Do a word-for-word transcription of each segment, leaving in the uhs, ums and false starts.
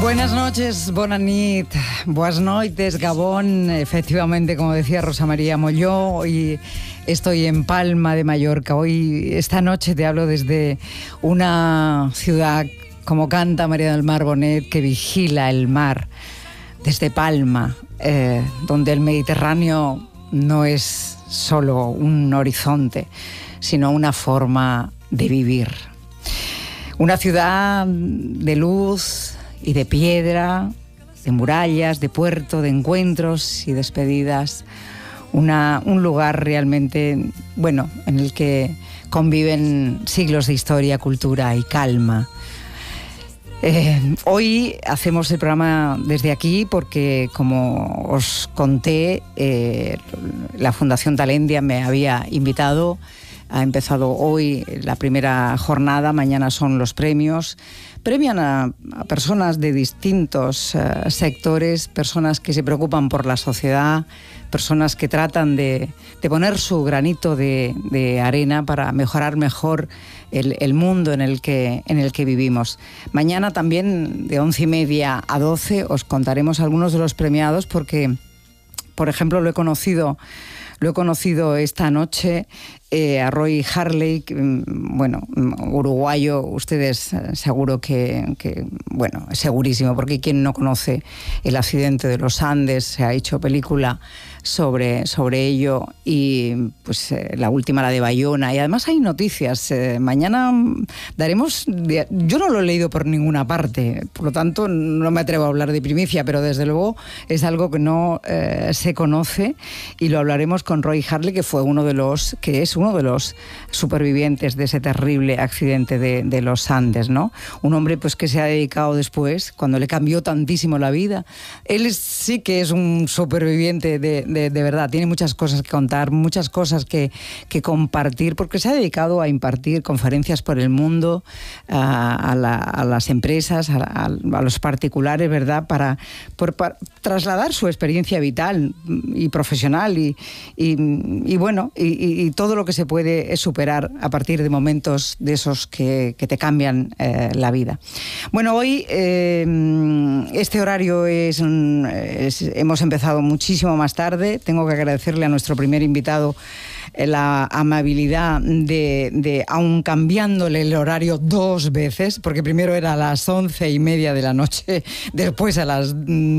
Buenas noches, bona nit, buenas noites, Gabón. Efectivamente, como decía Rosa María Molló, hoy estoy en Palma de Mallorca. Hoy, esta noche, te hablo desde una ciudad, como canta María del Mar Bonet, que vigila el mar desde Palma, eh, donde el Mediterráneo no es solo un horizonte, sino una forma de vivir. Una ciudad de luz y de piedra, de murallas, de puerto, de encuentros y despedidas. Una, un lugar realmente, bueno, en el que conviven siglos de historia, cultura y calma. Eh, hoy hacemos el programa desde aquí porque, como os conté, eh, la Fundación Talentia me había invitado. Ha empezado hoy la primera jornada, mañana son los premios. Premian a, a personas de distintos uh, sectores, personas que se preocupan por la sociedad, personas que tratan de, de poner su granito de, de arena para mejorar mejor el, el mundo en el, que, en el que vivimos. Mañana también, de once y media a doce, os contaremos algunos de los premiados porque, por ejemplo, lo he conocido... Lo he conocido esta noche eh, a Roy Harley, bueno, uruguayo, ustedes seguro que, que, bueno, segurísimo, porque quien no conoce el accidente de los Andes, se ha hecho película sobre, sobre ello, y pues eh, la última, la de Bayona, y además hay noticias. Eh, mañana daremos, yo no lo he leído por ninguna parte, por lo tanto no me atrevo a hablar de primicia, pero desde luego es algo que no eh, se conoce, y lo hablaremos con Roy Harley, que fue uno de los, que es uno de los supervivientes de ese terrible accidente de, de los Andes, ¿no? Un hombre pues que se ha dedicado después, cuando le cambió tantísimo la vida. Él es, sí que es un superviviente de, de, de verdad, tiene muchas cosas que contar, muchas cosas que, que compartir, porque se ha dedicado a impartir conferencias por el mundo, a, a, la, a las empresas, a, a, a los particulares, ¿verdad? Para, por, para trasladar su experiencia vital y profesional y Y, y bueno, y, y todo lo que se puede superar a partir de momentos de esos que, que te cambian eh, la vida. Bueno, hoy eh, este horario es, es, hemos empezado muchísimo más tarde. Tengo que agradecerle a nuestro primer invitado la amabilidad de, de, aun cambiándole el horario dos veces, porque primero era a las once y media de la noche, después a las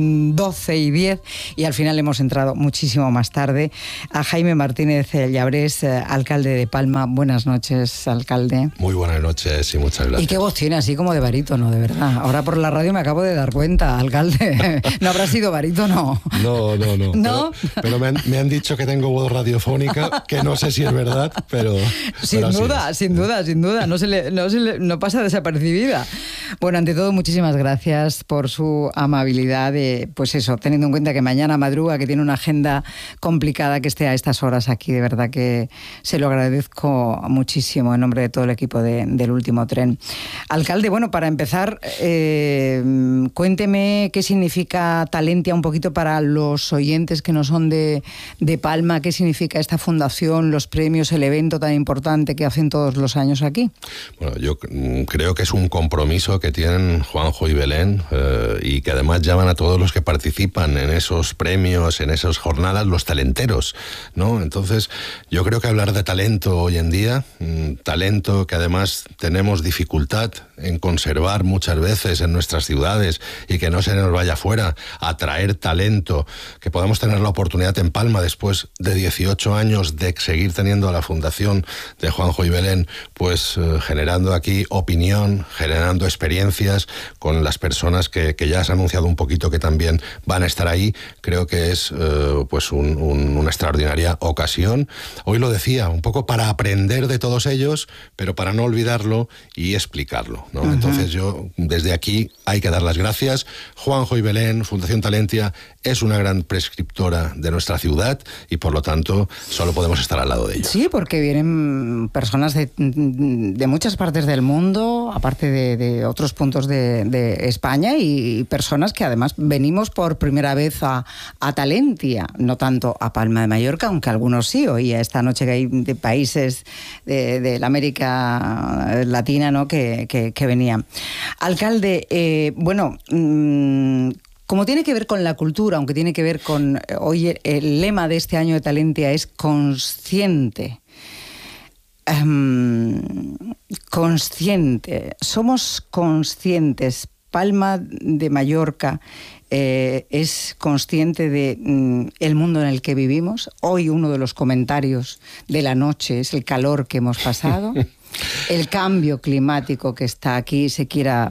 doce y diez, y al final hemos entrado muchísimo más tarde. A Jaime Martínez Llabrés, alcalde de Palma. Buenas noches, alcalde. Muy buenas noches y muchas gracias. ¿Y qué voz tiene? Así como de barítono, de verdad. Ahora por la radio me acabo de dar cuenta, alcalde. ¿No habrá sido barítono? No, no, no. ¿No? Pero, pero me, han, me han dicho que tengo voz radiofónica, que no sé si es verdad, pero... Sin pero duda, sin duda, sin duda. No, se le, no, se le, no pasa desapercibida. Bueno, ante todo, muchísimas gracias por su amabilidad de, pues eso, teniendo en cuenta que mañana madruga, que tiene una agenda complicada, que esté a estas horas aquí. De verdad que se lo agradezco muchísimo en nombre de todo el equipo de, del Último Tren. Alcalde, bueno, para empezar, eh, cuénteme qué significa Talentia un poquito para los oyentes que no son de, de Palma, qué significa esta fundación, los premios, el evento tan importante que hacen todos los años aquí. Bueno, yo creo que es un compromiso que tienen Juanjo y Belén eh, y que además llaman a todos los que participan en esos premios, en esas jornadas, los talenteros, ¿no? Entonces, yo creo que hablar de talento hoy en día, mmm, talento que además tenemos dificultad en conservar muchas veces en nuestras ciudades y que no se nos vaya fuera, atraer talento, que podamos tener la oportunidad en Palma después de dieciocho años de seguir teniendo a la Fundación de Juanjo y Belén, pues eh, generando aquí opinión, generando experiencias con las personas que, que ya has anunciado un poquito que también van a estar ahí. Creo que es eh, pues un, un, una extraordinaria ocasión. Hoy lo decía, un poco para aprender de todos ellos, pero para no olvidarlo y explicarlo, ¿no? Uh-huh. Entonces yo, desde aquí, hay que dar las gracias. Juanjo y Belén, Fundación Talentia, es una gran prescriptora de nuestra ciudad y por lo tanto solo podemos estar al lado de ella. Sí, porque vienen personas de, de muchas partes del mundo, aparte de, de otros puntos de, de España, y personas que además venimos por primera vez a, a Talentia, no tanto a Palma de Mallorca, aunque algunos sí. Oía esta noche que hay de países de, de la América Latina, ¿no? que, que, que venía. Alcalde, eh, bueno... Mmm, como tiene que ver con la cultura, aunque tiene que ver con... Hoy el, el lema de este año de Talentia es consciente. Um, consciente. Somos conscientes. Palma de Mallorca eh, es consciente de mm, el mundo en el que vivimos. Hoy uno de los comentarios de la noche es el calor que hemos pasado. El cambio climático que está aquí, se quiera,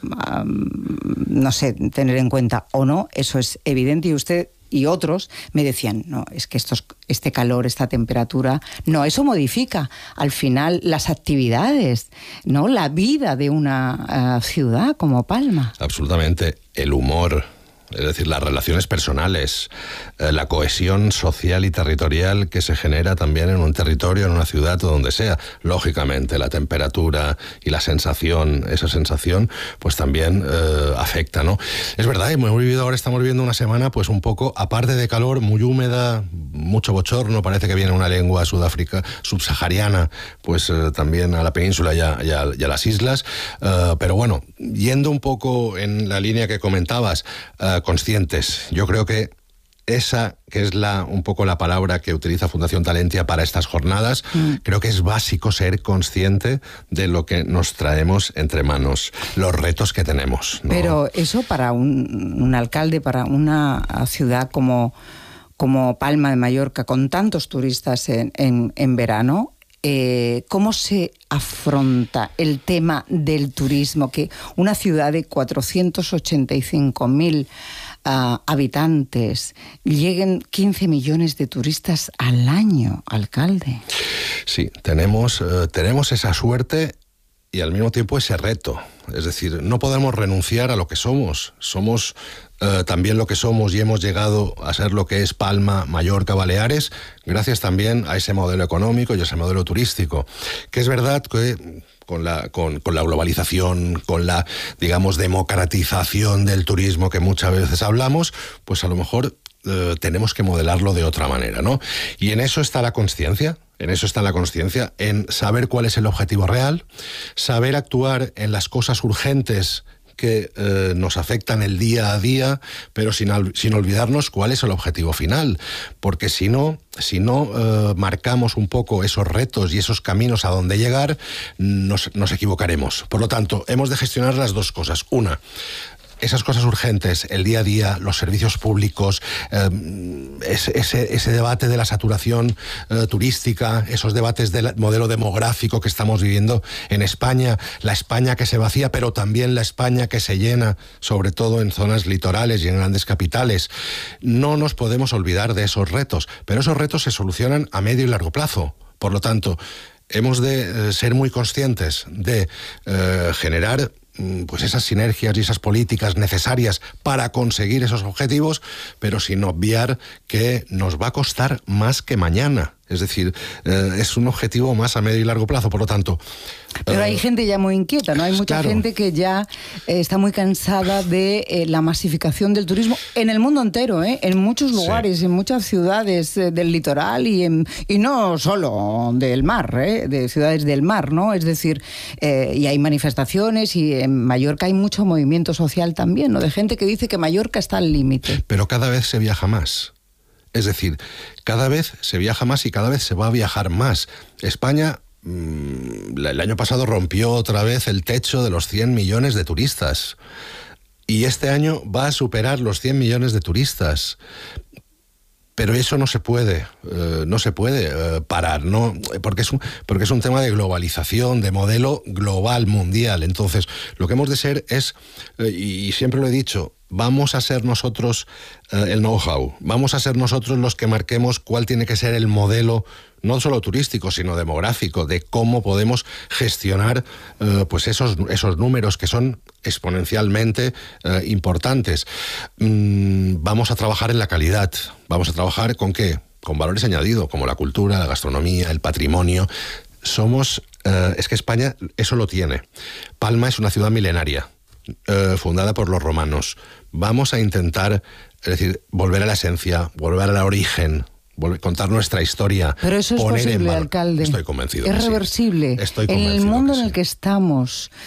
um, no sé, tener en cuenta o no, eso es evidente. Y usted y otros me decían, no, es que estos, este calor, esta temperatura, no, eso modifica al final las actividades, ¿no? La vida de una uh, ciudad como Palma. Absolutamente. El humor, es decir, las relaciones personales, eh, la cohesión social y territorial que se genera también en un territorio, en una ciudad o donde sea. Lógicamente, la temperatura y la sensación, esa sensación, pues también eh, afecta, ¿no? Es verdad, hemos vivido, ahora estamos viviendo una semana, pues un poco, aparte de calor, muy húmeda, mucho bochorno, parece que viene una lengua Sudáfrica, subsahariana, pues eh, también a la península y a, y a, y a las islas. Eh, pero bueno, yendo un poco en la línea que comentabas, eh, conscientes. Yo creo que esa, que es la un poco la palabra que utiliza Fundación Talentia para estas jornadas, mm. creo que es básico ser consciente de lo que nos traemos entre manos, los retos que tenemos, ¿no? Pero eso para un, un alcalde, para una ciudad como, como Palma de Mallorca, con tantos turistas en, en, en verano, Eh, ¿cómo se afronta el tema del turismo? Que una ciudad de cuatrocientos ochenta y cinco mil uh, habitantes, lleguen quince millones de turistas al año, alcalde. Sí, tenemos, uh, tenemos esa suerte y al mismo tiempo ese reto. Es decir, no podemos renunciar a lo que somos. Somos eh, también lo que somos y hemos llegado a ser lo que es Palma, Mallorca, Baleares, gracias también a ese modelo económico y a ese modelo turístico. Que es verdad que con la, con, con la globalización, con la, digamos, democratización del turismo que muchas veces hablamos, pues a lo mejor eh, tenemos que modelarlo de otra manera, ¿no? Y en eso está la consciencia. En eso está la consciencia, en saber cuál es el objetivo real, saber actuar en las cosas urgentes que eh, nos afectan el día a día, pero sin, sin olvidarnos cuál es el objetivo final, porque si no, si no eh, marcamos un poco esos retos y esos caminos a dónde llegar, nos, nos equivocaremos. Por lo tanto, hemos de gestionar las dos cosas. Una, esas cosas urgentes, el día a día, los servicios públicos, eh, ese, ese, ese debate de la saturación eh, turística, esos debates del modelo demográfico que estamos viviendo en España, la España que se vacía, pero también la España que se llena, sobre todo en zonas litorales y en grandes capitales. No nos podemos olvidar de esos retos, pero esos retos se solucionan a medio y largo plazo. Por lo tanto, hemos de eh, ser muy conscientes de eh, generar pues esas sinergias y esas políticas necesarias para conseguir esos objetivos, pero sin obviar que nos va a costar más que mañana. Es decir, eh, es un objetivo más a medio y largo plazo, por lo tanto... Pero eh, hay gente ya muy inquieta, ¿no? Hay mucha claro. gente que ya eh, está muy cansada de eh, la masificación del turismo en el mundo entero, ¿eh? En muchos lugares, sí. En muchas ciudades eh, del litoral y, en, y no solo del mar, ¿eh? De ciudades del mar, ¿no? Es decir, eh, y hay manifestaciones y en Mallorca hay mucho movimiento social también, ¿no? De gente que dice que Mallorca está al límite. Pero cada vez se viaja más. Es decir, cada vez se viaja más y cada vez se va a viajar más. España, mmm, el año pasado rompió otra vez el techo de los cien millones de turistas. Y este año va a superar los cien millones de turistas. Pero eso no se puede, eh, no se puede eh, parar, ¿no? Porque es un, porque es un tema de globalización, de modelo global, mundial. Entonces, lo que hemos de ser es, eh, y siempre lo he dicho, vamos a ser nosotros eh, el know-how, vamos a ser nosotros los que marquemos cuál tiene que ser el modelo, no solo turístico, sino demográfico, de cómo podemos gestionar eh, pues esos, esos números que son exponencialmente eh, importantes. Mm, vamos a trabajar en la calidad, vamos a trabajar con qué, con valores añadidos, como la cultura, la gastronomía, el patrimonio. Somos, eh, es que España eso lo tiene. Palma es una ciudad milenaria, eh, fundada por los romanos. Vamos a intentar, es decir, volver a la esencia, volver al origen, contar nuestra historia. Pero eso es posible, alcalde. Estoy convencido. Es reversible. Sí. Estoy en el mundo en el sí. que estamos,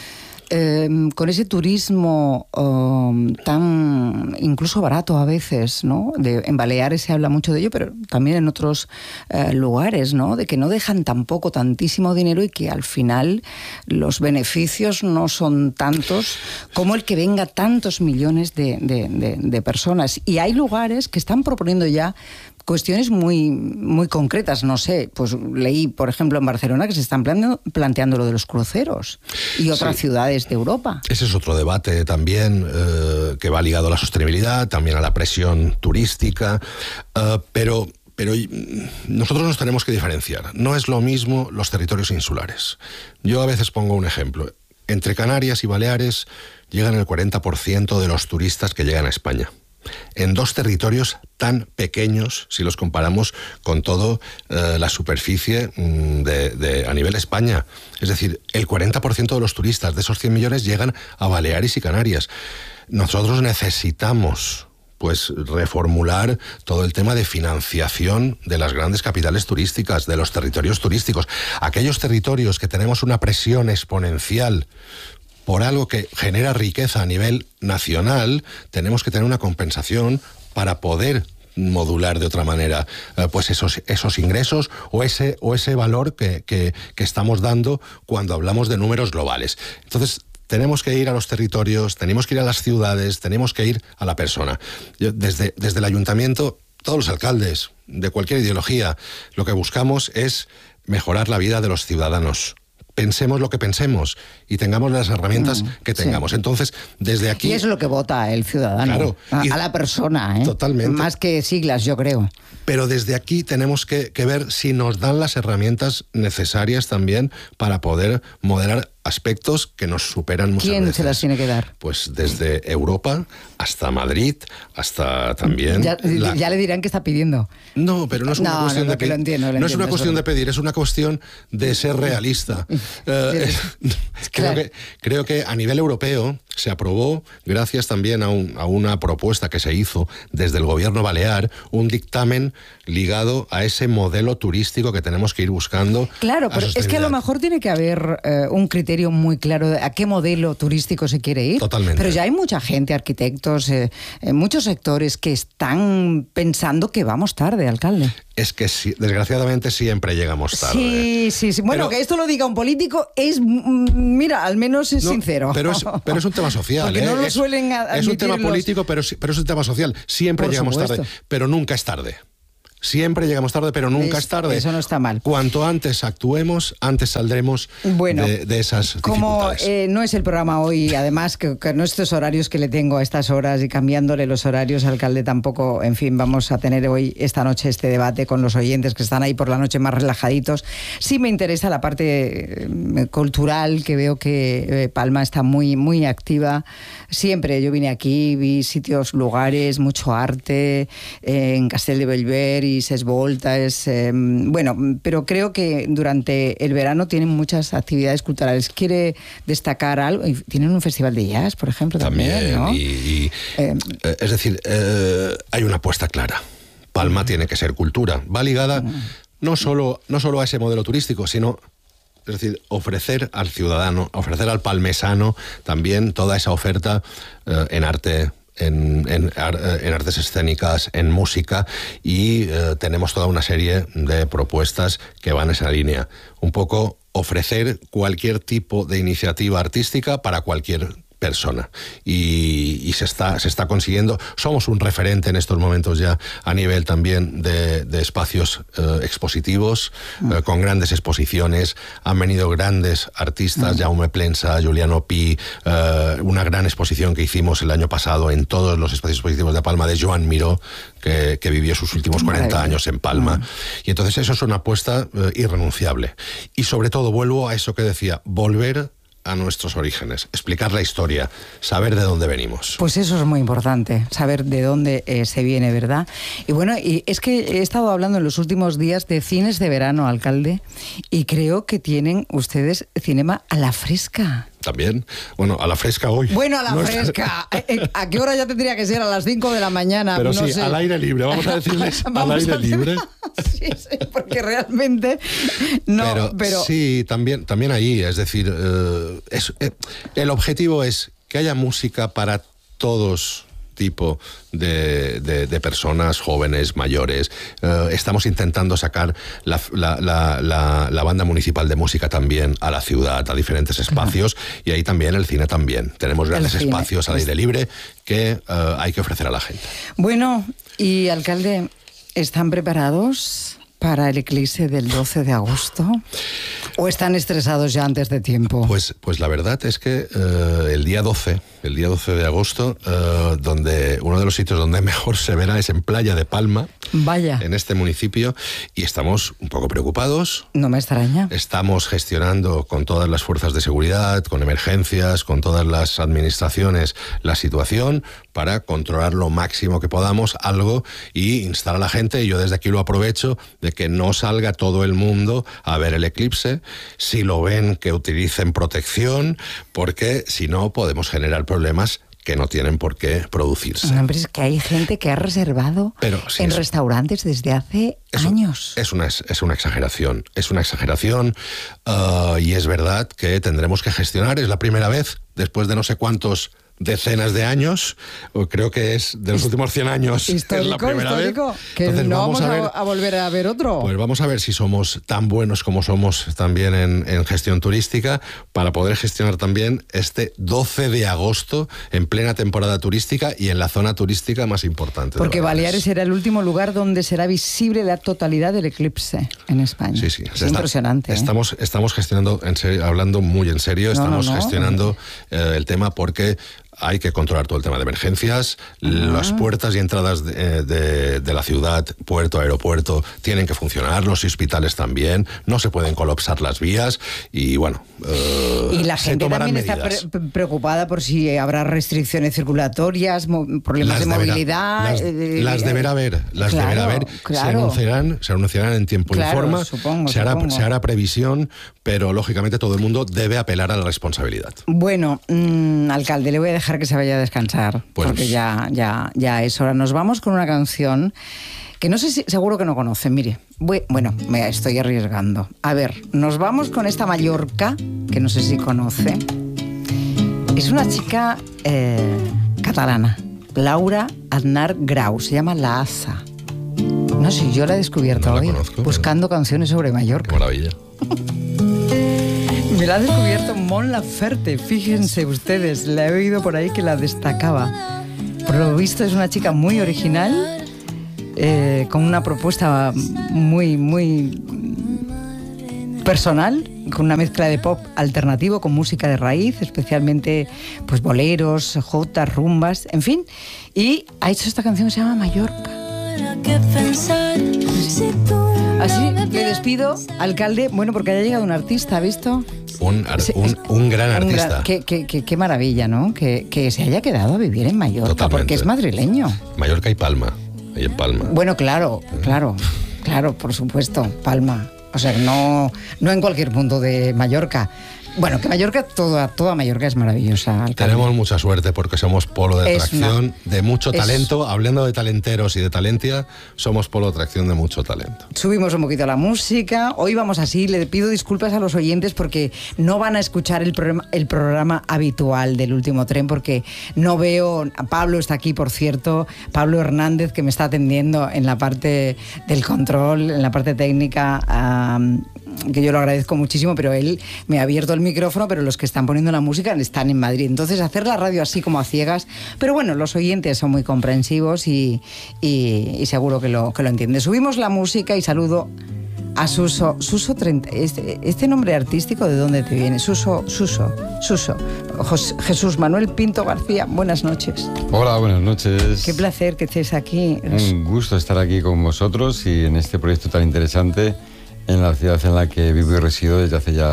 eh, con ese turismo um, tan incluso barato a veces, ¿no? De, en Baleares se habla mucho de ello, pero también en otros eh, lugares, ¿no? De que no dejan tampoco tantísimo dinero y que al final los beneficios no son tantos como el que venga tantos millones de, de, de, de personas. Y hay lugares que están proponiendo ya cuestiones muy, muy concretas, no sé, pues leí, por ejemplo, en Barcelona que se están planteando, planteando lo de los cruceros y otras sí. ciudades de Europa. Ese es otro debate también eh, que va ligado a la sostenibilidad, también a la presión turística, eh, pero... Pero nosotros nos tenemos que diferenciar. No es lo mismo los territorios insulares. Yo a veces pongo un ejemplo. Entre Canarias y Baleares llegan el cuarenta por ciento de los turistas que llegan a España. En dos territorios tan pequeños, si los comparamos con toda eh, la superficie de, de, a nivel España. Es decir, el cuarenta por ciento de los turistas de esos cien millones llegan a Baleares y Canarias. Nosotros necesitamos... pues reformular todo el tema de financiación de las grandes capitales turísticas, de los territorios turísticos. Aquellos territorios que tenemos una presión exponencial por algo que genera riqueza a nivel nacional, tenemos que tener una compensación para poder modular de otra manera eh, pues esos, esos ingresos o ese, o ese valor que, que, que estamos dando cuando hablamos de números globales. Entonces, tenemos que ir a los territorios, tenemos que ir a las ciudades, tenemos que ir a la persona. Yo, desde, desde el ayuntamiento, todos los alcaldes de cualquier ideología, lo que buscamos es mejorar la vida de los ciudadanos. Pensemos lo que pensemos y tengamos las herramientas mm, que tengamos. Sí. Entonces, desde aquí... Y eso es lo que vota el ciudadano, claro, a, a la persona, ¿eh? Totalmente. Más que siglas, yo creo. Pero desde aquí tenemos que, que ver si nos dan las herramientas necesarias también para poder moderar aspectos que nos superan muchas ¿Quién veces. se las tiene que dar? Pues desde Europa hasta Madrid, hasta también... Ya, la... ya le dirán que está pidiendo. No, pero no es una no, cuestión no, de pedir. Lo entiendo, lo no entiendo, es una cuestión eso. de pedir, es una cuestión de ser realista. eh, creo, que, creo que a nivel europeo se aprobó, gracias también a, un, a una propuesta que se hizo desde el gobierno balear, un dictamen ligado a ese modelo turístico que tenemos que ir buscando. Claro, pero es que a lo mejor tiene que haber eh, un criterio muy claro de a qué modelo turístico se quiere ir. Totalmente. Pero ya hay mucha gente, arquitectos, eh, en muchos sectores que están pensando que vamos tarde, alcalde. Es que sí, desgraciadamente siempre llegamos tarde. Sí, sí, sí. Bueno, pero, que esto lo diga un político es, mira, al menos es no, sincero. Pero es, pero es un tema social. Porque ¿eh? no lo es, suelen es un tema los... político, pero, pero es un tema social. Siempre Por llegamos supuesto. tarde, pero nunca es tarde. Siempre llegamos tarde, pero nunca es, es tarde. Eso no está mal. Cuanto antes actuemos, antes saldremos bueno, de, de esas dificultades. Como eh, no es el programa hoy, además, que, que nuestros horarios que le tengo a estas horas y cambiándole los horarios, alcalde, tampoco, en fin, vamos a tener hoy, esta noche, este debate con los oyentes que están ahí por la noche más relajaditos. Sí me interesa la parte eh, cultural, que veo que eh, Palma está muy, muy activa. Siempre yo vine aquí, vi sitios, lugares, mucho arte, eh, en Castell de Bellver, y ses voltas, eh, bueno, pero creo que durante el verano tienen muchas actividades culturales. ¿Quiere destacar algo? Tienen un festival de jazz, por ejemplo, también, también ¿no? Y, y, eh, es decir, eh, hay una apuesta clara. Palma uh-huh. tiene que ser cultura. Va ligada uh-huh. no solo, no solo a ese modelo turístico, sino... Es decir, ofrecer al ciudadano, ofrecer al palmesano también toda esa oferta eh, en arte, en, en, en artes escénicas, en música, y eh, tenemos toda una serie de propuestas que van en esa línea. Un poco ofrecer cualquier tipo de iniciativa artística para cualquier persona, y, y se está se está consiguiendo. Somos un referente en estos momentos ya a nivel también de, de espacios eh, expositivos, mm. eh, con grandes exposiciones. Han venido grandes artistas, mm. Jaume Plensa, Juliano Pi, eh, una gran exposición que hicimos el año pasado en todos los espacios expositivos de Palma, de Joan Miró, que, que vivió sus últimos cuarenta años en Palma. Mm. Y entonces eso es una apuesta eh, irrenunciable. Y sobre todo, vuelvo a eso que decía, volver a nuestros orígenes, explicar la historia, saber de dónde venimos. Pues eso es muy importante, saber de dónde eh, se viene, ¿verdad? Y bueno, y es que he estado hablando en los últimos días de cines de verano, alcalde, y creo que tienen ustedes cinema a la fresca. también. Bueno, a la fresca hoy. Bueno, a la no fresca. Está... ¿A qué hora ya tendría que ser? A las cinco de la mañana. Pero no sí, sé. Al aire libre. Vamos a decirles al aire a libre. Sí, sí, porque realmente no. Pero, pero... sí, también, también ahí. Es decir, eh, es, eh, el objetivo es que haya música para todos tipo de, de, de personas, jóvenes, mayores. Uh, estamos intentando sacar la, la, la, la, la banda municipal de música también a la ciudad, a diferentes espacios, uh-huh. y ahí también el cine también. Tenemos grandes espacios al aire libre que uh, hay que ofrecer a la gente. Bueno, y alcalde, ¿están preparados para el eclipse del doce de agosto? ¿O están estresados ya antes de tiempo? Pues, pues la verdad es que uh, el día doce, el día doce de agosto, uh, donde uno de los sitios donde mejor se verá es en Playa de Palma. Vaya. En este municipio, y estamos un poco preocupados. No me extraña. Estamos gestionando con todas las fuerzas de seguridad, con emergencias, con todas las administraciones la situación para controlar lo máximo que podamos algo y instar a la gente, y yo desde aquí lo aprovecho, de que no salga todo el mundo a ver el eclipse. Si lo ven, que utilicen protección, porque si no podemos generar problemas que no tienen por qué producirse. Hombre, es que hay gente que ha reservado Pero, sí, en es, restaurantes desde hace eso, años. Es una, es una exageración, es una exageración uh, y es verdad que tendremos que gestionar. Es la primera vez, después de no sé cuántos decenas de años, creo que es de los últimos cien años, histórico, es la primera histórico, vez. Que Entonces, no vamos, vamos a, ver, a volver a ver otro. Pues vamos a ver si somos tan buenos como somos también en, en gestión turística, para poder gestionar también este doce de agosto en plena temporada turística y en la zona turística más importante. Porque Baleares será el último lugar donde será visible la totalidad del eclipse en España. Sí, sí. Es Está, impresionante. Estamos, ¿eh? estamos gestionando, en serio, hablando muy en serio, no, estamos no, no. gestionando eh, el tema porque hay que controlar todo el tema de emergencias. Ah. Las puertas y entradas de, de, de la ciudad, puerto, aeropuerto, tienen que funcionar, los hospitales también, no se pueden colapsar las vías y bueno, uh, y la se gente también medidas. está pre preocupada por si habrá restricciones circulatorias, problemas las de deberá, movilidad. Las, eh, las deberá haber, las claro, deberá haber. Claro. Se anunciarán, se anunciarán en tiempo claro, y forma, supongo, se, hará, supongo. se hará previsión, pero lógicamente todo el mundo debe apelar a la responsabilidad. Bueno, mmm, alcalde, le voy a dejar que se vaya a descansar. Pues, porque ya, ya, ya es hora. Nos vamos con una canción que no sé si, seguro que no conocen. Mire, voy, bueno, me estoy arriesgando. A ver, nos vamos con esta Mallorca, que no sé si conoce. Es una chica eh, catalana, Laura Aznar Grau, se llama La Asa. No sé, yo la he descubierto no la hoy, conozco, buscando pero... canciones sobre Mallorca. Qué maravilla. Me la ha descubierto Mon Laferte, fíjense ustedes, la he oído por ahí que la destacaba. Por lo visto es una chica muy original, eh, con una propuesta muy, muy personal, con una mezcla de pop alternativo con música de raíz, especialmente pues boleros, jotas, rumbas, en fin. Y ha hecho esta canción que se llama Mallorca. Así me despido, alcalde, bueno, porque haya llegado un artista, ¿ha visto? Un, un, un gran artista. Un gran, qué, qué, qué, qué maravilla, ¿no? Que, que se haya quedado a vivir en Mallorca. Totalmente. Porque es madrileño. Mallorca y Palma, ahí en Palma. Bueno, claro, claro, claro, por supuesto, Palma. O sea, no, no en cualquier punto de Mallorca. Bueno, que Mallorca, toda, toda Mallorca es maravillosa. Alcalde. Tenemos mucha suerte porque somos polo de atracción una, de mucho talento. es, Hablando de talenteros y de talentia, somos polo de atracción de mucho talento. Subimos un poquito la música. Hoy vamos así. Le pido disculpas a los oyentes porque no van a escuchar el programa, el programa habitual del Último Tren, porque no veo... Pablo está aquí, por cierto. Pablo Hernández, que me está atendiendo en la parte del control, en la parte técnica... Um, que yo lo agradezco muchísimo, pero él me ha abierto el micrófono, pero los que están poniendo la música están en Madrid. Entonces, hacer la radio así como a ciegas, pero bueno, los oyentes son muy comprensivos y, y, y seguro que lo, que lo entienden. Subimos la música y saludo a Suso. Suso treinta, este, este nombre artístico, ¿de dónde te viene? Suso, Suso, Suso. Jos, Jesús Manuel Pinto García, buenas noches. Hola, buenas noches. Qué placer que estés aquí. Un gusto estar aquí con vosotros y en este proyecto tan interesante en la ciudad en la que vivo y resido desde hace ya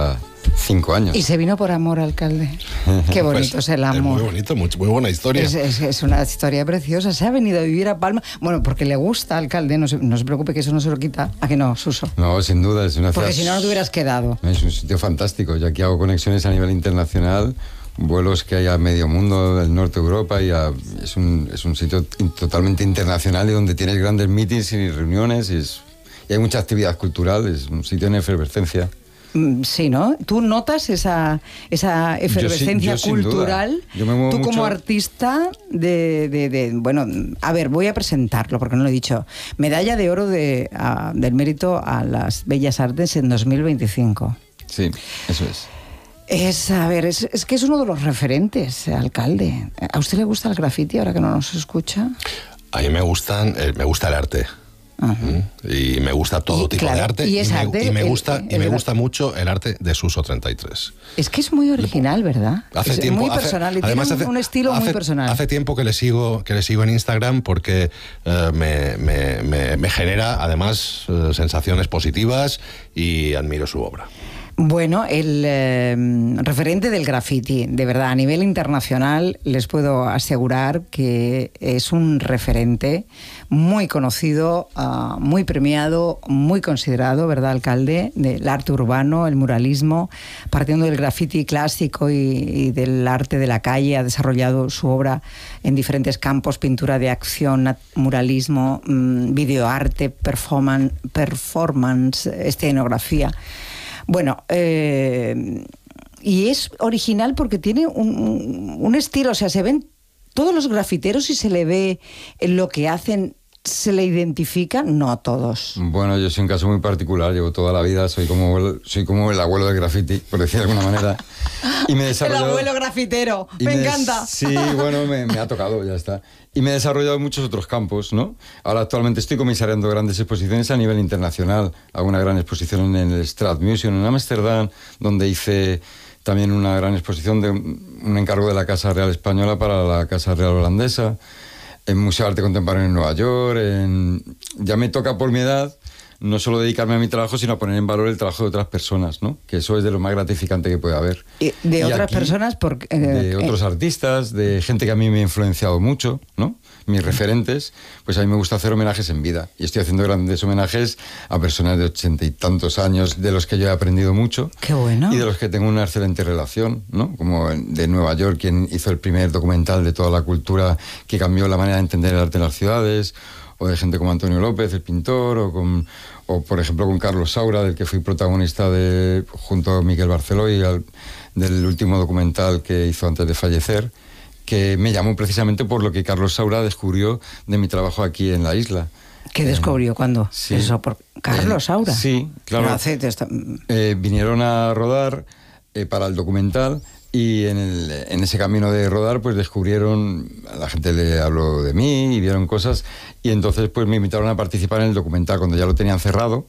cinco años. Y se vino por amor, alcalde. Qué bonito Pues, es el amor. Es muy bonito, muy, muy buena historia. Es, es, es una historia preciosa. Se ha venido a vivir a Palma. Bueno, porque le gusta, alcalde. No se, no se preocupe que eso no se lo quita. ¿A que no, Suso? No, sin duda, es una Porque ciudad- si no, no te hubieras quedado. Es un sitio fantástico. Yo aquí hago conexiones a nivel internacional, vuelos que hay a medio mundo, del norte de Europa, y a- es, un, es un sitio in- totalmente internacional y donde tienes grandes meetings y reuniones y, es- y hay mucha actividad cultural, es un sitio en efervescencia. Mm, Sí, ¿no? ¿Tú notas esa, esa efervescencia yo sin duda. cultural? Yo me muevo Tú como mucho. artista de, de, de- Bueno, a ver, voy a presentarlo porque no lo he dicho. Medalla de oro de, a- del mérito a las Bellas Artes en dos mil veinticinco. Sí, eso es. Es, a ver, es, es que es uno de los referentes, alcalde. ¿A usted le gusta el graffiti ahora que no nos escucha? A mí me gustan, eh, me gusta el arte. Ajá. ¿Mm? Y me gusta todo Y, tipo claro, de arte. y es me, arte, y me el- gusta, y el me gra- gusta mucho el arte de Suso treinta y tres. Es que es muy original, ¿verdad? Hace es tiempo, muy hace- personal y además tiene un, hace- un estilo hace- muy personal. Hace tiempo que le sigo, que le sigo en Instagram porque eh, me, me- me- me genera además eh, sensaciones positivas y admiro su obra. Bueno, el eh, referente del graffiti, de verdad, a nivel internacional, les puedo asegurar que es un referente muy conocido, uh, muy premiado, muy considerado, ¿verdad, alcalde? Del arte urbano, el muralismo, partiendo del graffiti clásico y, y del arte de la calle, ha desarrollado su obra en diferentes campos: pintura de acción, muralismo, mmm, videoarte, performance, performance, escenografía. Bueno, eh, y es original porque tiene un, un estilo, o sea, se ven todos los grafiteros y se le ve en lo que hacen, se le identifica, no a todos. Bueno, yo soy un caso muy particular, llevo toda la vida, soy como el, soy como el abuelo del graffiti, por decir de alguna manera. Y me he El desarrollado- abuelo grafitero, y me, des- encanta. Sí, bueno, me, me ha tocado, ya está. Y me he desarrollado en muchos otros campos, ¿no? Ahora actualmente estoy comisariando grandes exposiciones a nivel internacional. Hago una gran exposición en el Stadmuseum en Ámsterdam, donde hice también una gran exposición de un, un encargo de la Casa Real Española para la Casa Real Holandesa, en Museo de Arte Contemporáneo en Nueva York. En... Ya me toca por mi edad no solo dedicarme a mi trabajo, sino a poner en valor el trabajo de otras personas, ¿no? Que eso es de lo más gratificante que puede haber. Y de Y otras aquí, personas, porque... eh, de eh, otros artistas, de gente que a mí me ha influenciado mucho, ¿no? Mis referentes, pues a mí me gusta hacer homenajes en vida. Y estoy haciendo grandes homenajes a personas de ochenta y tantos años, de los que yo he aprendido mucho. Qué bueno. Y de los que tengo una excelente relación, ¿no? Como de Nueva York, quien hizo el primer documental de toda la cultura que cambió la manera de entender el arte en las ciudades, o de gente como Antonio López, el pintor, o con... o por ejemplo con Carlos Saura, del que fui protagonista de, junto a Miquel Barceló, y al, del último documental que hizo antes de fallecer, que me llamó precisamente por lo que Carlos Saura descubrió de mi trabajo aquí en la isla. ¿Qué descubrió? Eh, ¿Cuándo? sí. Eso, por Carlos Eh, Saura. sí, claro. Pero hace- esto- Eh, vinieron a rodar eh, para el documental, y en, el, en ese camino de rodar pues descubrieron, a la gente le habló de mí y vieron cosas, y entonces pues me invitaron a participar en el documental cuando ya lo tenían cerrado,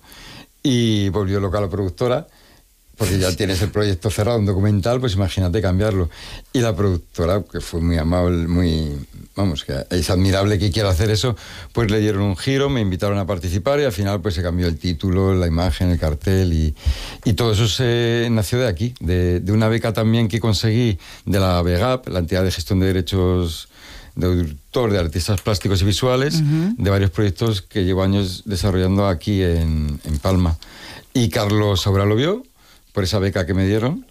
y volvió loca la productora, porque ya tienes el proyecto cerrado, un documental, pues imagínate cambiarlo. Y la productora, que fue muy amable, muy, vamos, que es admirable que quiera hacer eso, pues le dieron un giro, me invitaron a participar, y al final pues se cambió el título, la imagen, el cartel, y, y todo eso se nació de aquí, de, de una beca también que conseguí de la VEGAP, la entidad de gestión de derechos de autor de artistas plásticos y visuales, uh-huh. de varios proyectos que llevo años desarrollando aquí en, en Palma. Y Carlos Saura lo vio por esa beca que me dieron,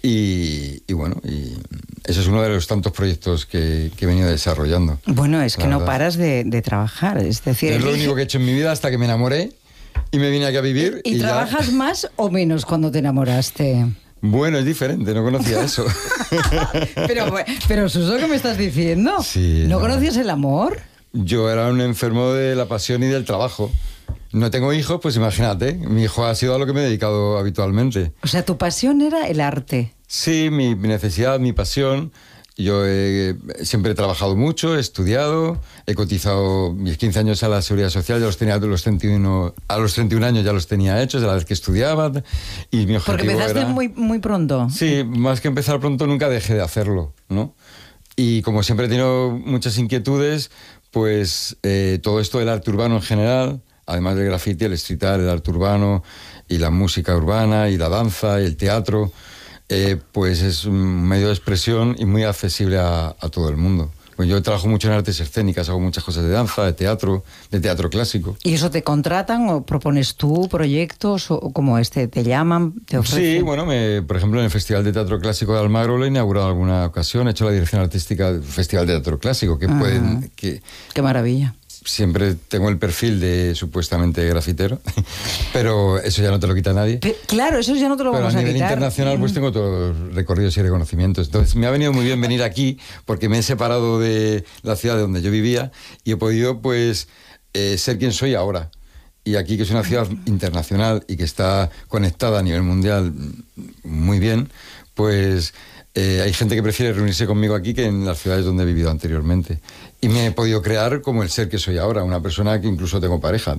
y, y bueno, y eso es uno de los tantos proyectos que, que he venido desarrollando. Bueno, es que no verdad. paras de, de trabajar, es decir... Es lo elige- único que he hecho en mi vida hasta que me enamoré y me vine aquí a vivir. ¿Y, y ya- trabajas más o menos cuando te enamoraste? Bueno, es diferente, no conocía eso. pero, pero Suso, ¿qué me estás diciendo? Sí, ¿No, no. conocías el amor? Yo era un enfermo de la pasión y del trabajo. No tengo hijos, pues imagínate, mi hijo ha sido a lo que me he dedicado habitualmente. O sea, tu pasión era el arte. Sí, mi, mi necesidad, mi pasión. Yo he, siempre he trabajado mucho, he estudiado, he cotizado mis quince años a la Seguridad Social, ya los tenía a los treinta y uno, a los treinta y un años ya los tenía hechos, de la vez que estudiaba, y mi objetivo Porque empezaste era... muy, muy pronto. Sí, más que empezar pronto nunca dejé de hacerlo, ¿no? Y como siempre he tenido muchas inquietudes, pues eh, todo esto del arte urbano en general, además del graffiti, el street art, el arte urbano y la música urbana y la danza y el teatro, eh, pues es un medio de expresión y muy accesible a, a todo el mundo. Pues yo trabajo mucho en artes escénicas, hago muchas cosas de danza, de teatro, de teatro clásico. ¿Y eso te contratan o propones tú proyectos o como este? ¿Te llaman? ¿Te ofrecen? Sí, bueno, me, por ejemplo, en el Festival de Teatro Clásico de Almagro lo he inaugurado en alguna ocasión, he hecho la dirección artística del Festival de Teatro Clásico, que ah, pueden... Que, ¡qué maravilla! Siempre tengo el perfil de supuestamente grafitero, pero eso ya no te lo quita nadie. Pero, claro, eso ya no te lo pero vamos a quitar. Pero a nivel internacional pues tengo todos los recorridos y reconocimientos. Entonces me ha venido muy bien venir aquí porque me he separado de la ciudad de donde yo vivía y he podido pues eh, ser quien soy ahora. Y aquí, que es una ciudad internacional y que está conectada a nivel mundial muy bien, pues... Eh, hay gente que prefiere reunirse conmigo aquí que en las ciudades donde he vivido anteriormente. Y me he podido crear como el ser que soy ahora, una persona que incluso tengo pareja.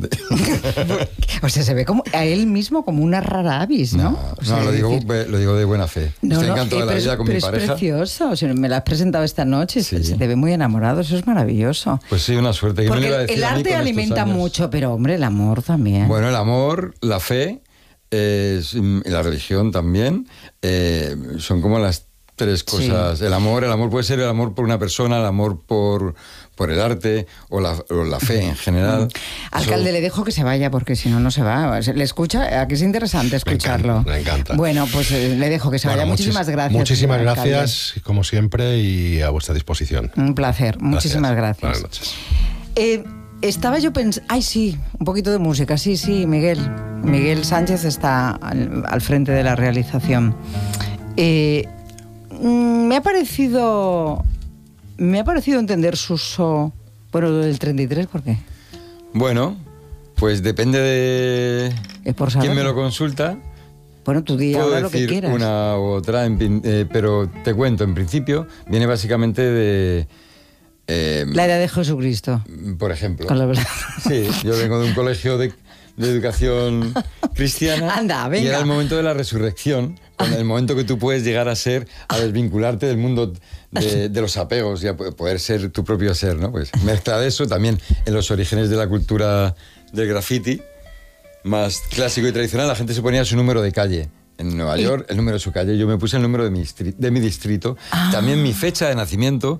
O sea, se ve como a él mismo como una rara avis, ¿no? No, o sea, no lo, digo, decir... lo digo de buena fe. No, Estoy no, encantado eh, de la vida con pero mi es pareja. Es precioso, o sea, me lo has presentado esta noche, Sí. se te ve muy enamorado, eso es maravilloso. Pues sí, una suerte. ¿Qué Porque me iba a decir el a mí arte con alimenta estos años? mucho, pero hombre, el amor también. Bueno, el amor, la fe, eh, la religión también, eh, son como las tres cosas. Sí. El amor, el amor puede ser el amor por una persona, el amor por, por el arte o la, o la fe en general. Alcalde, so... le dejo que se vaya porque si no, no se va. ¿Le escucha? Aquí es interesante escucharlo. Me encanta. Me encanta. Bueno, pues eh, le dejo que se bueno, vaya. Muchísimas gracias. Muchísimas gracias, como siempre, y a vuestra disposición. Un placer. Gracias. Muchísimas gracias. Buenas noches. Eh, estaba yo pensando... Ay, sí, un poquito de música. Sí, sí, Miguel. Miguel Sánchez está al, al frente de la realización. Eh... Me ha parecido me ha parecido entender su uso, bueno, del treinta y tres, ¿por qué? Bueno, pues depende de quién me lo consulta. Bueno, tú di ahora lo que quieras. Una u otra, en, eh, pero te cuento, en principio, viene básicamente de... Eh, la edad de Jesucristo. Por ejemplo. Con la verdad. Sí, yo vengo de un colegio de... de educación cristiana. Anda, venga. Y era el momento de la resurrección, el momento que tú puedes llegar a ser, a desvincularte del mundo de, de los apegos y a poder ser tu propio ser, ¿no? Pues mezcla de eso también en los orígenes de la cultura del graffiti, más clásico y tradicional, la gente se ponía su número de calle. En Nueva York, el número de su calle, yo me puse el número de mi, de mi distrito. Ah. También mi fecha de nacimiento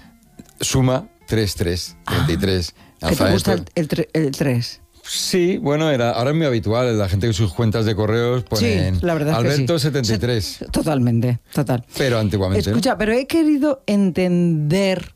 suma treinta y tres, treinta y tres. Ah. ¿Qué te gusta el, el tres? Sí, bueno, era, ahora es muy habitual, la gente en sus cuentas de correos ponen sí, la verdad Alberto que sí. setenta y tres. Totalmente, total. Pero antiguamente. Escucha, ¿no? Pero he querido entender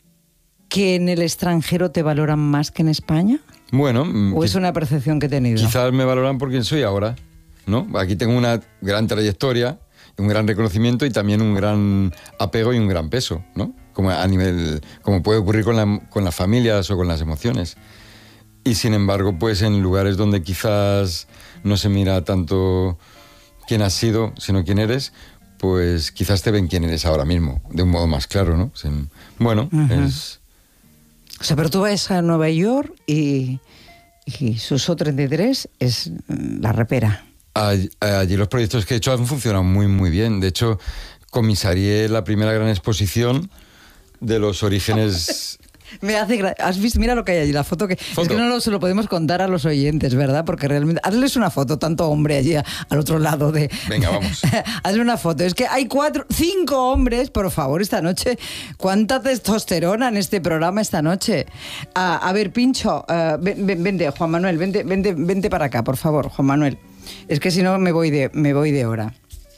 que en el extranjero te valoran más que en España. Bueno. ¿O es una percepción que he tenido? Quizás me valoran por quien soy ahora, ¿no? Aquí tengo una gran trayectoria, un gran reconocimiento y también un gran apego y un gran peso, ¿no? Como a nivel, como puede ocurrir con, la, con las familias o con las emociones. Y sin embargo, pues en lugares donde quizás no se mira tanto quién has sido, sino quién eres, pues quizás te ven quién eres ahora mismo, de un modo más claro, ¿no? Bueno, uh-huh. es... O sea, pero tú vas a Nueva York y, y Suso treinta y tres es la repera. Allí, allí los proyectos que he hecho han funcionado muy, muy bien. De hecho, comisarié la primera gran exposición de los orígenes... Me hace gra... ¿Has visto? Mira lo que hay allí, la foto que... ¿Foto? Es que no lo, se lo podemos contar a los oyentes, ¿verdad? Porque realmente... Hazles una foto, tanto hombre allí a, al otro lado de... Venga, vamos. Hazle una foto. Es que hay cuatro, cinco hombres, por favor, esta noche. ¿Cuánta testosterona en este programa esta noche? Uh, a ver, Pincho, uh, ven, ven, vente, Juan Manuel, vente, vente, vente para acá, por favor, Juan Manuel. Es que si no me voy de, me voy de hora.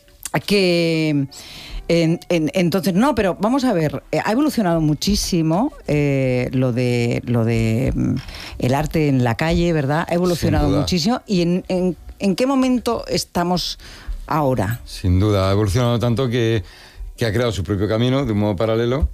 Que... En, en, entonces, no, pero vamos a ver, eh, ha evolucionado muchísimo eh, lo de lo de mm, el arte en la calle, ¿verdad? Ha evolucionado muchísimo. ¿Y en, en, en qué momento estamos ahora? Sin duda, ha evolucionado tanto que, que ha creado su propio camino de un modo paralelo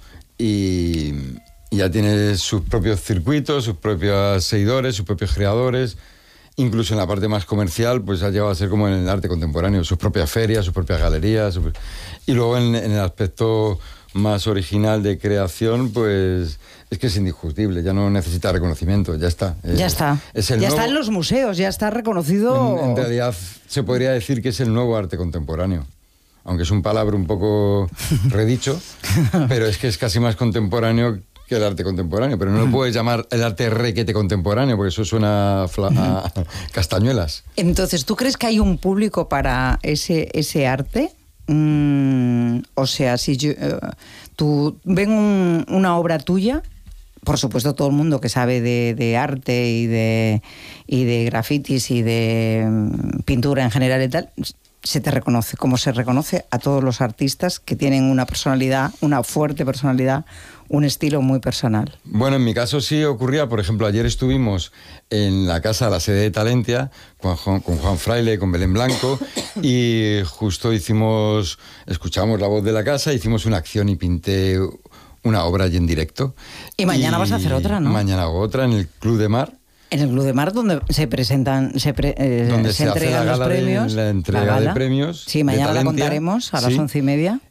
y, y ya tiene sus propios circuitos, sus propios seguidores, sus propios creadores. Incluso en la parte más comercial, pues ha llegado a ser como en el arte contemporáneo, sus propias ferias, sus propias galerías. Sus... Y luego en, en el aspecto más original de creación, pues es que es indiscutible, ya no necesita reconocimiento, ya está. Ya es, está. Es el ya nuevo... está en los museos, ya está reconocido. En, en realidad se podría decir que es el nuevo arte contemporáneo. Aunque es un palabra un poco redicho, pero es que es casi más contemporáneo que el arte contemporáneo, pero no lo puedes llamar el arte requete contemporáneo, porque eso suena a castañuelas. Entonces, ¿tú crees que hay un público para ese, ese arte? Mm, o sea, si yo, uh, tú ven un, una obra tuya, por supuesto todo el mundo que sabe de, de arte y de, y de grafitis y de um, pintura en general y tal, se te reconoce, como se reconoce a todos los artistas que tienen una personalidad, una fuerte personalidad, un estilo muy personal. Bueno, en mi caso sí ocurría, por ejemplo, ayer estuvimos en la casa, la sede de Talentia, con Juan, con Juan Fraile, con Belén Blanco, y justo hicimos, escuchamos la voz de la casa, hicimos una acción y pinté una obra allí en directo. Y mañana y vas a hacer otra, ¿no? Mañana hago otra en el Club de Mar. En el Club de Mar, donde se presentan, se, pre, eh, donde se, se hace entregan la los gala premios. De, la entrega la de premios. Sí, mañana la contaremos a las sí. once y media.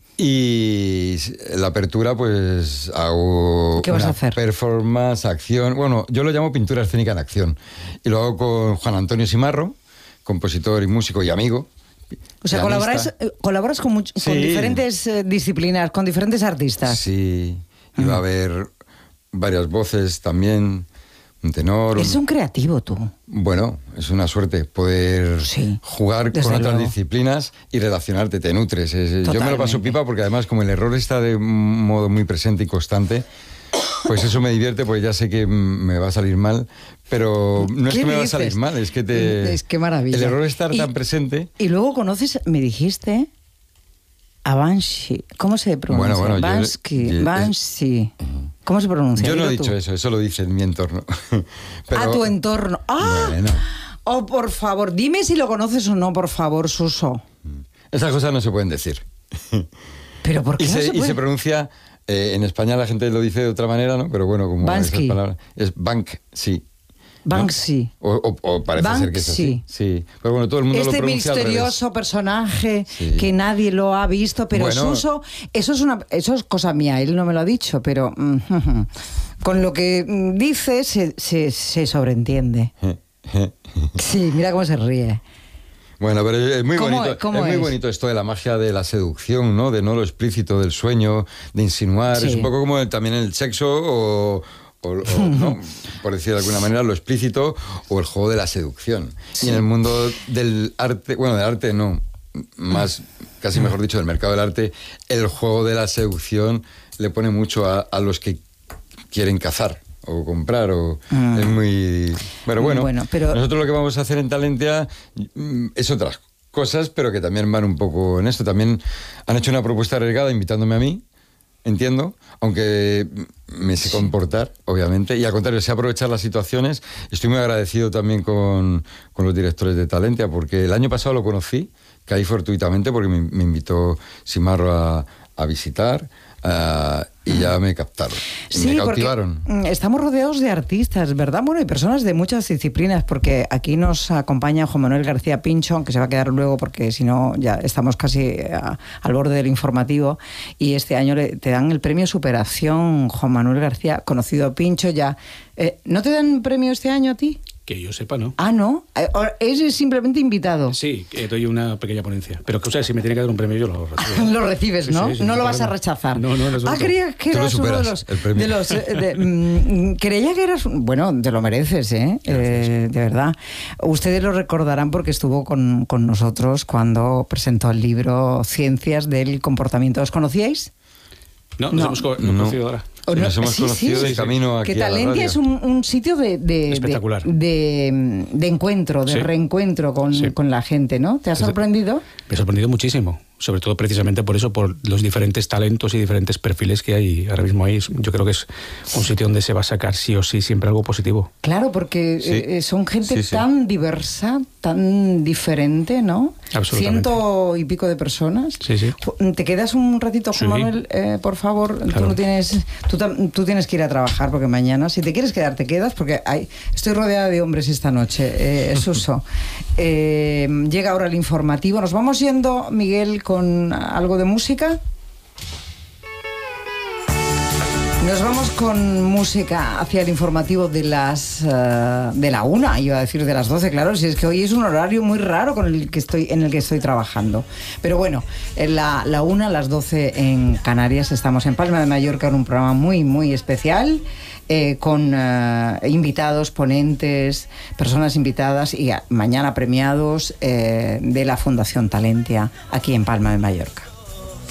Y la apertura, pues hago ¿Qué vas una a hacer? Performance, acción. Bueno, yo lo llamo pintura escénica en acción. Y lo hago con Juan Antonio Simarro, compositor y músico y amigo. O sea, colaboras, colaboras con, much, sí. con diferentes eh, disciplinas, con diferentes artistas. Sí, y va a haber varias voces también. Un tenor. Es un creativo tú. Bueno, es una suerte poder sí, jugar con otras luego. disciplinas y relacionarte, te nutres. Es, yo me lo paso pipa porque además como el error está de un modo muy presente y constante, pues eso me divierte porque ya sé que me va a salir mal, pero no es que me va a salir mal, es que te... Es que maravilla. El error está y, tan presente. Y luego conoces, me dijiste, a Banshee. ¿Cómo se pronuncia? Bueno, bueno, Bansky, yo, Banshee. Uh-huh. ¿Cómo se pronuncia? Yo no he tú. dicho eso, eso lo dice en mi entorno. Pero, a tu entorno. ¡Ah! Bueno. Oh, por favor, dime si lo conoces o no, por favor, Suso. Esas cosas no se pueden decir. ¿Pero por qué y no se, se puede? Y se pronuncia, eh, en España la gente lo dice de otra manera, ¿no? Pero bueno, como Bansky. esas palabras. Es Bank, sí. Banksy. ¿No? O, o, o parece Banksy. ser que es así. Sí. Pero bueno, todo el mundo este lo pronuncia misterioso al revés. personaje sí. que nadie lo ha visto, pero bueno, Suso, eso es una, eso es cosa mía, él no me lo ha dicho, pero uh, con lo que dice se, se, se sobreentiende. Sí, mira cómo se ríe. Bueno, pero es muy ¿Cómo, bonito, cómo es muy es? bonito esto de la magia de la seducción, ¿no? De no lo explícito, del sueño, de insinuar. Sí. Es un poco como el, también el sexo o... O, o, ¿no? por decir de alguna manera, lo explícito o el juego de la seducción. Sí. Y en el mundo del arte, bueno, del arte no, más, casi mejor dicho, del mercado del arte, el juego de la seducción le pone mucho a, a los que quieren cazar o comprar, o mm. es muy... Pero bueno, bueno pero... nosotros lo que vamos a hacer en Talentia es otras cosas, pero que también van un poco en esto. También han hecho una propuesta arriesgada invitándome a mí, entiendo, aunque me sé comportar, obviamente, y al contrario, sé aprovechar las situaciones. Estoy muy agradecido también con, con los directores de Talentia, porque el año pasado lo conocí, caí fortuitamente, porque me, me invitó Simarro a, a visitar, uh, y ya me captaron, sí, me cautivaron. Estamos rodeados de artistas, ¿verdad? Bueno, y personas de muchas disciplinas, porque aquí nos acompaña Juan Manuel García Pincho, que se va a quedar luego porque si no ya estamos casi a, al borde del informativo, y este año le, te dan el premio Superación, Juan Manuel García, conocido Pincho ya. Eh, ¿No te dan premio este año a ti? Que yo sepa, ¿no? Ah, ¿no? ¿Es simplemente invitado? Sí, eh, doy una pequeña ponencia. Pero que, o sea, si me tiene que dar un premio, yo lo recibo. Lo recibes, ¿no? Sí, sí, sí, no lo vas a rechazar. No, no, no. Ah, creía que eras uno de los... De los de, mm, creía que eras... Bueno, te lo mereces, ¿eh? eh de verdad. Ustedes lo recordarán porque estuvo con, con nosotros cuando presentó el libro Ciencias del Comportamiento. ¿Os conocíais? No, nos no. hemos co no. conocido ahora. Sí, nos hemos sí, conocido sí, de camino aquí que a la Talentia es un, un sitio de, de, espectacular. De, de, de encuentro, de sí. reencuentro con, sí. con la gente, ¿no? ¿Te ha sorprendido? Me ha sorprendido muchísimo. Sobre todo precisamente por eso, por los diferentes talentos y diferentes perfiles que hay ahora mismo ahí. Yo creo que es un sitio donde se va a sacar sí o sí siempre algo positivo. Claro, porque sí. eh, son gente sí, sí. tan diversa, tan diferente, ¿no? Absolutamente. Ciento y pico de personas. Sí, sí. ¿Te quedas un ratito, Juan sí. Manuel? Eh, por favor, claro. tú no tienes, tú, tú tienes que ir a trabajar porque mañana, si te quieres quedar, te quedas, porque hay, estoy rodeada de hombres esta noche, eh, Suso. eh, llega ahora el informativo. Nos vamos yendo, Miguel, con algo de música. Nos vamos con música hacia el informativo de las uh, de la una, iba a decir de las doce, claro, si es que hoy es un horario muy raro con el que estoy, en el que estoy trabajando. Pero bueno, en la, la una, las doce en Canarias, estamos en Palma de Mallorca en un programa muy, muy especial, eh, con uh, invitados, ponentes, personas invitadas y uh, mañana premiados eh, de la Fundación Talentia aquí en Palma de Mallorca.